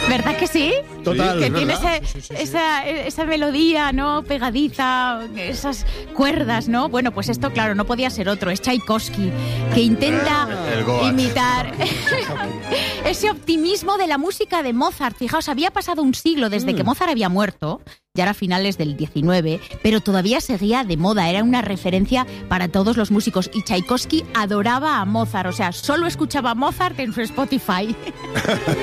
¿Verdad que sí? Total. Que es tiene verdad. esa melodía, ¿no? Pegadiza, esas cuerdas, ¿no? Bueno, pues esto, claro, no podía ser otro. Es Tchaikovsky, que intenta El Goat. imitar ese optimismo de la música de Mozart. Fijaos, había pasado un siglo desde que Mozart había muerto, ya era finales del 19, pero todavía seguía de moda, era una referencia para todos los músicos. Y Tchaikovsky adoraba a Mozart, o sea, solo escuchaba a Mozart en su Spotify.